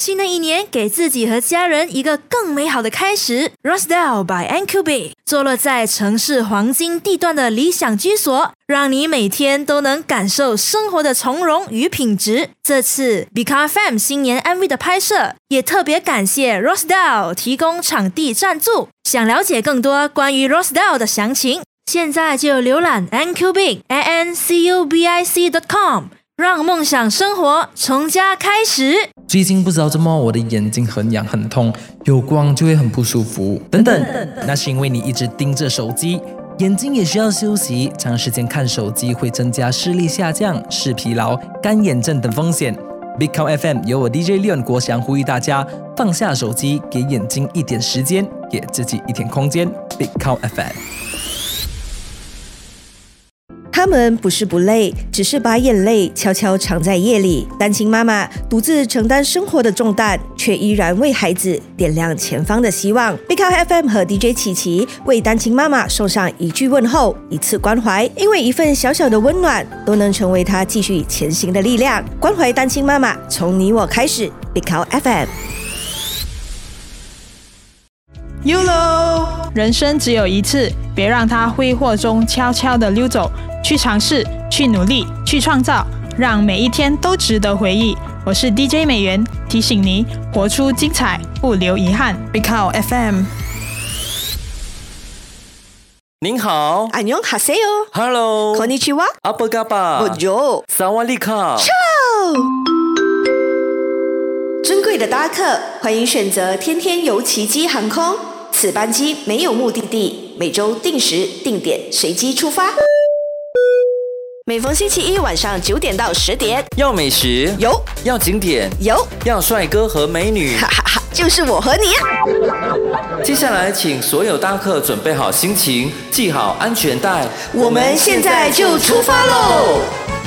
新的一年，给自己和家人一个更美好的开始。Rosedale by NQB 坐落在城市黄金地段的理想居所，让你每天都能感受生活的从容与品质。这次 Bika FM 新年 MV 的拍摄，也特别感谢 Rosedale 提供场地赞助。想了解更多关于 Rosedale 的详情，现在就浏览 NQBIC.com， 让梦想生活从家开始。 最近不知道怎么我的眼睛很痒很痛，有光就会很不舒服等等，那是因为你一直盯着手机，眼睛也需要休息，长时间看手机会增加视力下降、视疲劳、干眼症等风险。Big Cow FM 由我 DJ Leon 国祥呼吁大家放下手机，给眼睛一点时间，给自己一点空间。Big Cow FM。 他们不是不累，只是把眼泪悄悄藏在夜里。单亲妈妈独自承担生活的重担，却依然为孩子点亮前方的希望。Big Cow FM 和 DJ 琪琪为单亲妈妈送上一句问候，一次关怀，因为一份小小的温暖，都能成为她继续前行的力量。关怀单亲妈妈，从你我开始。Big Cow FM。YOLO， 人生只有一次，别让它挥霍中悄悄地溜走。去尝试，去努力，去创造，让每一天都值得回忆。我是 DJ 美元，提醒你活出精彩，不留遗憾。Big Cow FM。 您好， 안녕하세요。 Hello， konnichiwa， apa kabar， Bonjour， Sawadee-ka。 尊贵的搭客，欢迎选择天天游奇迹航空。此班机没有目的地，每周定时定点随机出发。每逢星期一晚上9点到10点， 要美食有， 要景点有， 要帅哥和美女， 哈哈哈，就是我和你啊！ 接下来请所有搭客准备好心情，系好安全带， 我们现在就出发喽！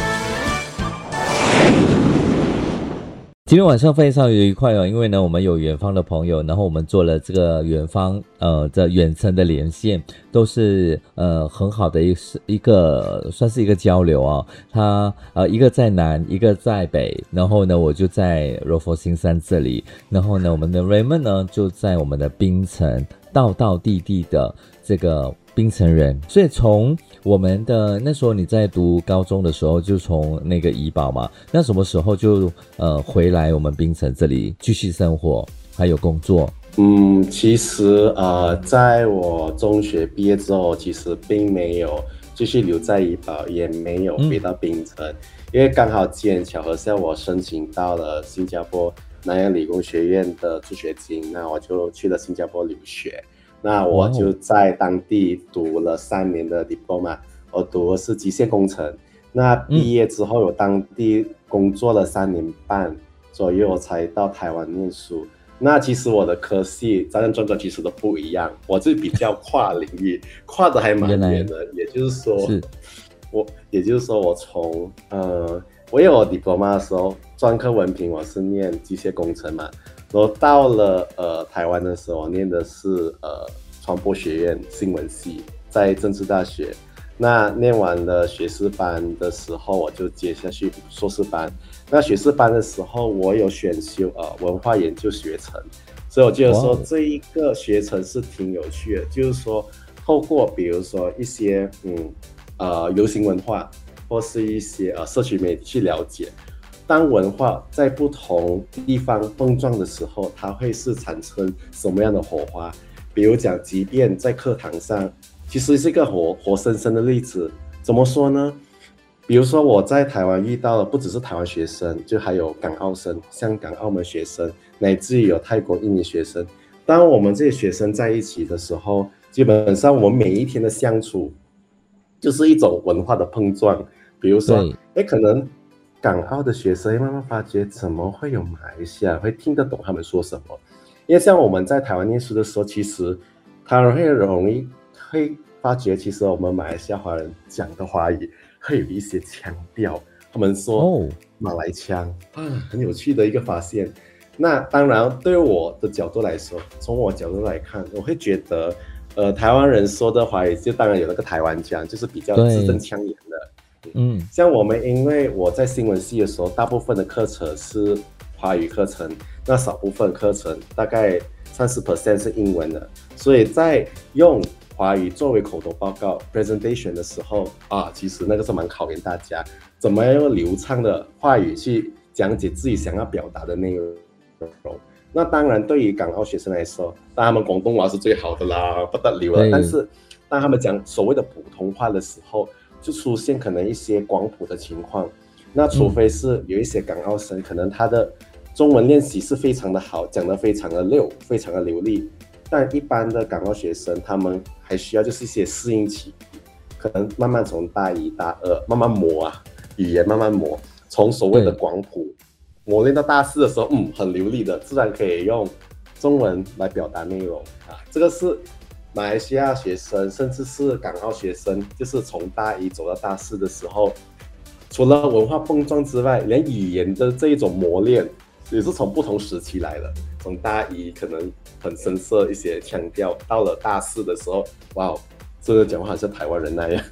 今天晚上非常愉快哦，因为呢，我们有远方的朋友，然后我们做了这个远方的远程的连线，都是很好的一个算是一个交流啊。他一个在南，一个在北，然后呢，我就在柔佛新山这里，然后呢，我们的 Raymond 呢就在我们的槟城，道道地地的这个槟城人，所以从我们的那时候你在读高中的时候，就从那个怡保嘛，那什么时候就回来我们槟城这里继续生活还有工作？ 其实在我中学毕业之后，其实并没有继续留在怡保，也没有回到槟城，因为刚好机缘巧合下，我申请到了新加坡南洋理工学院的助学金，那我就去了新加坡留学。那我就在当地读了3年的 diploma， 我读的是机械工程。那毕业之后有当地工作了3年半左右，我才到台湾念书。那其实我的科系转转其实都不一样，我是比较跨领域，跨的还蛮远的。也就是说我从我有 diploma 的时候，专科文凭我是念机械工程嘛。然后到了台湾的时候，我念的是传播学院新闻系，在政治大学。那念完了学士班的时候，我就接下去硕士班。那学士班的时候，我有选修文化研究学程，所以我觉得说这一个学程是挺有趣的，就是说透过比如说一些流行文化或是一些社群媒体去了解。当文化在不同地方碰撞的时候，它会是产生什么样的火花？比如讲，即便在课堂上，其实是一个活生生的例子。怎么说呢？比如说我在台湾遇到的不只是台湾学生，就还有港澳生、香港、澳门学生，乃至于有泰国、印尼学生。当我们这些学生在一起的时候，基本上我们每一天的相处，就是一种文化的碰撞。比如说，可能港澳的学生慢慢发觉，怎么会有马来西亚会听得懂他们说什么？因为像我们在台湾念书的时候，其实台湾人会容易会发觉，其实我们马来西亚华人讲的华语会有一些腔调，他们说马来腔很有趣的一个发现。那当然，对于我的角度来说，从我角度来看，我会觉得，台湾人说的华语就当然有那个台湾腔，就是比较字正腔圆的。像我们，因为我在新闻系的时候，大部分的课程是华语课程，那少部分课程大概30% 是英文的，所以在用华语作为口头报告 presentation 的时候其实那个是蛮考验大家怎么样用流畅的话语去讲解自己想要表达的内容。那当然对于港澳学生来说，当然他们广东话是最好的啦，不得了了，但是当他们讲所谓的普通话的时候，就出现可能一些广普的情况。那除非是有一些港澳生，可能他的中文练习是非常的好，讲得非常的溜，非常的流利，但一般的港澳学生他们还需要就是一些适应期，可能慢慢从大一大二慢慢磨语言慢慢磨，从所谓的广普磨练到大四的时候很流利的自然可以用中文来表达内容这个是马来西亚学生甚至是港澳学生，就是从大一走到大四的时候，除了文化碰撞之外，连语言的这一种磨练也是从不同时期来的。从大一可能很生涩一些腔调，到了大四的时候，哇，这个讲话好像台湾人那样。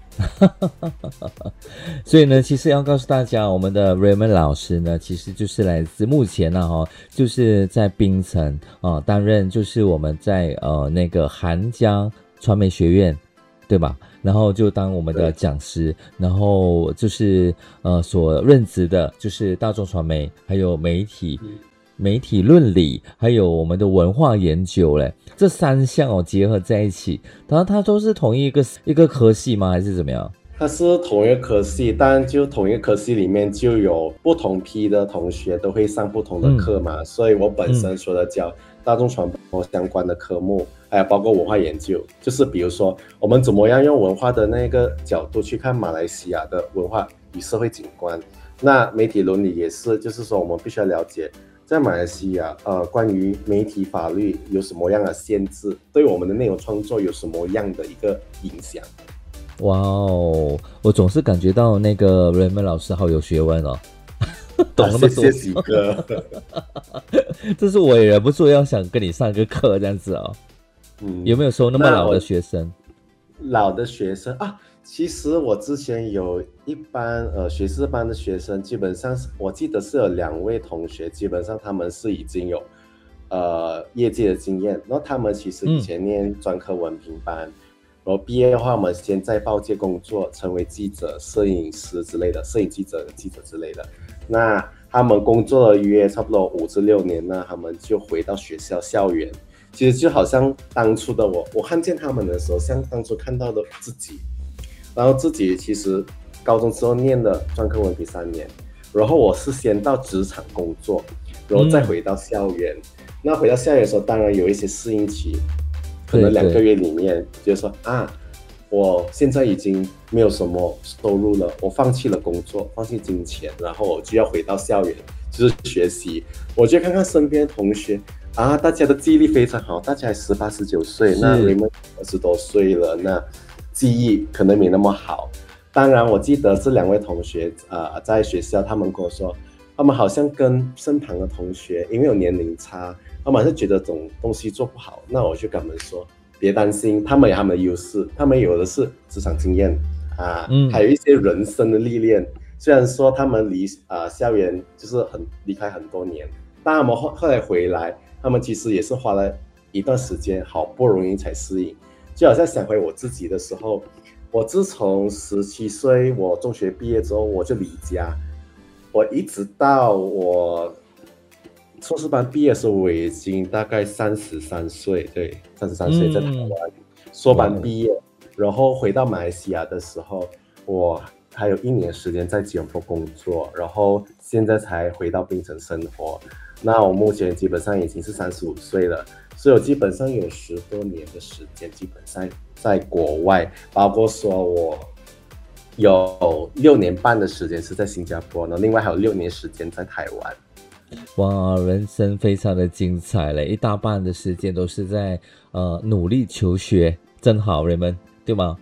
所以呢，其实要告诉大家，我们的 Raymond 老师呢，其实就是来自目前就是在槟城担任就是我们在那个韩江传媒学院，对吧？然后就当我们的讲师，然后就是所任职的就是大众传媒，还有媒体论理，还有我们的文化研究嘞，这3项结合在一起。然后它都是同一个科系吗？还是怎么样？ 它是同一个科系，但就同一个科系里面就有不同批的同学都会上不同的课嘛，所以我本身说的教大众传播相关的科目，还有包括文化研究，就是比如说我们怎么样用文化的那个角度去看马来西亚的文化与社会景观。那媒体伦理也是，就是说我们必须要了解在马来西亚关于媒体法律有什么样的限制，对我们的内容创作有什么样的一个影响。 哇哦，我总是感觉到那个 Raymond 老师好有学问哦，懂那么多。 谢谢喜哥。 这是我也忍不住要想跟你上个课这样子哦。有没有收那么老的学生？ 老的学生其实我之前有一班学士班的学生，基本上我记得是有2位同学，基本上他们是已经有业界的经验，然后他们其实以前念专科文凭班，然后毕业的话我们先在报界工作，成为记者、摄影师之类的，摄影记者之类的。那他们工作了约差不多5至6年，那他们就回到学校校园。其实就好像当初的我看见他们的时候，像当初看到的自己。然后自己其实高中之后念的专科文凭3年，然后我是先到职场工作，然后再回到校园。那回到校园的时候，当然有一些适应期，可能2个月里面就是说我现在已经没有什么收入了，我放弃了工作，放弃金钱，然后我就要回到校园，就是学习。我就看看身边的同学大家的记忆力非常好，大家还18、19岁，那 Raymond 20多岁了，那记忆可能没那么好。当然我记得这2位同学在学校他们跟我说，他们好像跟身旁的同学因为有年龄差，他们还是觉得这种东西做不好。那我就跟他们说别担心，他们有他们的优势，他们有的是职场经验还有一些人生的历练。虽然说他们离校园就是离开很多年，但他们后来回来，他们其实也是花了一段时间，好不容易才适应。就好像想回我自己的时候，我自从17岁我中学毕业之后我就离家，我一直到我硕士班毕业的时候，我已经大概33岁，对，33岁在台湾硕班毕业，然后回到马来西亚的时候，我还有1年时间在吉隆坡工作，然后现在才回到槟城生活。那我目前基本上已经是35岁了，所以我基本上有10多年的时间基本上在国外，包括说我有6年半的时间是在新加坡，然后另外还有6年时间在台湾。 哇，人生非常的精彩嘞，一大半的时间都是在努力求学，真好 Raymond， 对吗？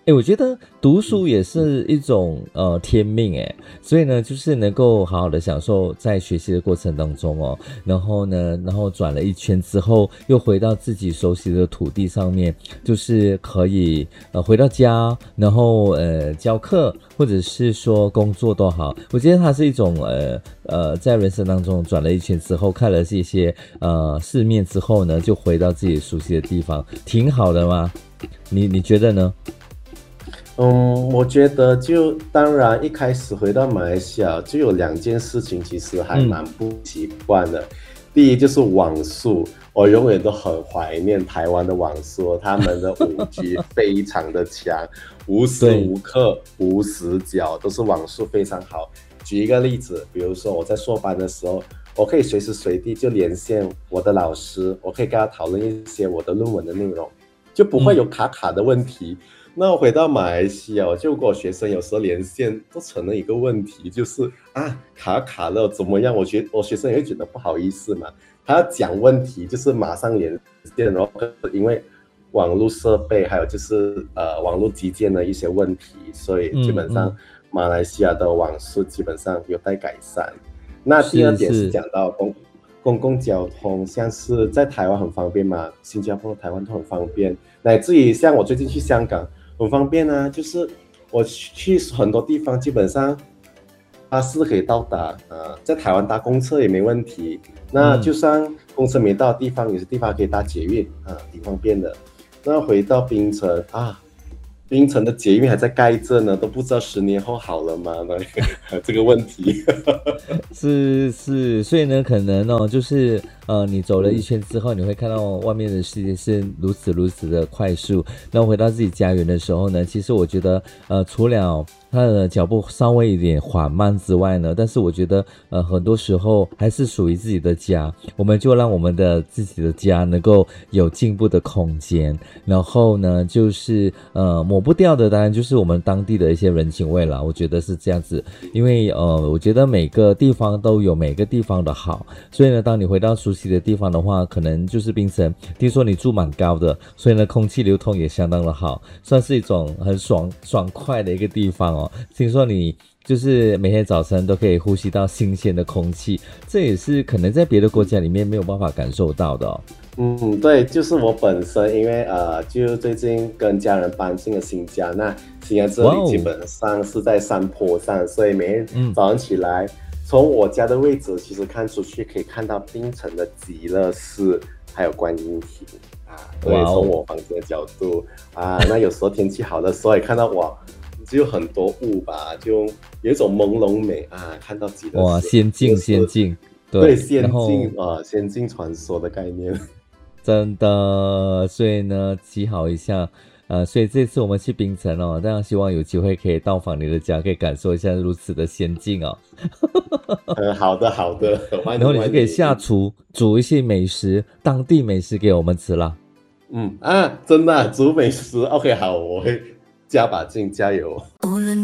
我觉得读书也是一种天命所以呢，就是能够好好的享受在学习的过程当中哦，然后转了一圈之后，又回到自己熟悉的土地上面，就是可以回到家，然后教课或者是说工作都好，我觉得它是一种在人生当中转了一圈之后，看了一些世面之后呢，就回到自己熟悉的地方，挺好的吗？你觉得呢？ 我觉得当然一开始回到马来西亚就有2件事情其实还蛮不习惯的。第一就是网速，我永远都很怀念台湾的网速，他们的5G 非常的强，无时无刻无死角都是网速非常好。举一个例子，比如说我在硕班的时候，我可以随时随地就连线我的老师，我可以跟他讨论一些我的论文的内容，就不会有卡的问题。那我回到马来西亚，就跟我学生有时候连线都成了一个问题，就是卡了怎么样？我学生也会觉得不好意思嘛，他要讲问题就是马上连线，然后因为网络设备还有就是网络基建的一些问题，所以基本上马来西亚的网速基本上有待改善。那第二点是讲到公共交通，像是在台湾很方便嘛，新加坡、台湾都很方便，乃至于像我最近去香港很方便啊，就是我去很多地方基本上巴士可以到达在台湾搭公车也没问题。那就算公车没到的地方，有些地方可以搭捷运挺方便的。那回到槟城槟城的捷运还在盖着呢，都不知道10年后好了吗？这个问题是，所以呢，可能就是你走了一圈之后，你会看到外面的世界是如此的快速。然后回到自己家园的时候呢，其实我觉得除了它的脚步稍微有点缓慢之外呢，但是我觉得很多时候还是属于自己的家，我们就让我们的自己的家能够有进步的空间。然后呢，就是抹不掉的当然就是我们当地的一些人情味啦，我觉得是这样子。因为我觉得每个地方都有每个地方的好，所以呢，当你回到熟悉的地方的话，可能就是槟城，听说你住蛮高的，所以呢，空气流通也相当的好，算是一种很爽快的一个地方哦。听说你就是每天早晨都可以呼吸到新鲜的空气，这也是可能在别的国家里面没有办法感受到的哦。 对，就是我本身因为就最近跟家人搬进了新家，那新家这里基本上是在山坡上，所以每天早上起来，从我家的位置其实看出去可以看到槟城的极乐寺还有观音亭对，从我房间的角度那有时候天气好的时候也看到就有很多雾吧，就有一种朦胧美看到极乐寺， 哇，仙境对，仙境传说的概念。 真的，所以呢，祈好一下，所以这次我们去槟城当然希望有机会可以到访你的家，可以感受一下如此的仙境哦。 好的，然后你就可以下厨煮一些美食，当地美食给我们吃啦。 真的煮美食 ，OK， 好，我会加把劲，加油。